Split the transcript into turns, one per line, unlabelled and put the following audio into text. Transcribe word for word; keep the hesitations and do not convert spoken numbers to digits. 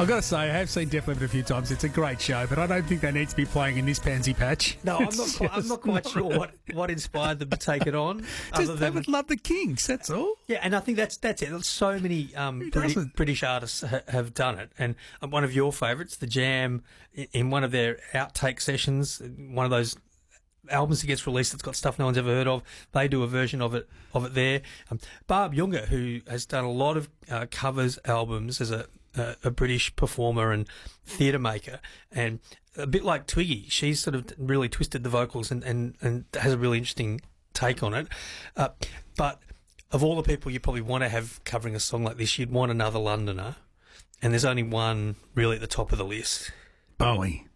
I've got to say, I have seen Def Leppard a few times. It's a great show, but I don't think they need to be playing in this pansy patch.
No, I'm
It's
not. Quite, I'm not quite
just
sure what, what inspired them to take it on.
Just
other
they
than,
would love the Kings. That's all.
yeah, and I think that's that's it. So many um,
Who
British,
doesn't?
British artists ha- have done it, and um, one of your favourites, The Jam, in, in one of their outtake sessions, one of those albums that gets released that's got stuff no one's ever heard of, they do a version of it of it there. Um, Barb Younger, who has done a lot of uh, covers albums as a a, a British performer and theatre maker, and a bit like Twiggy, she's sort of really twisted the vocals and, and, and has a really interesting take on it. Uh, but of all the people you probably want to have covering a song like this, you'd want another Londoner, and there's only one really at the top of the list.
Bowie.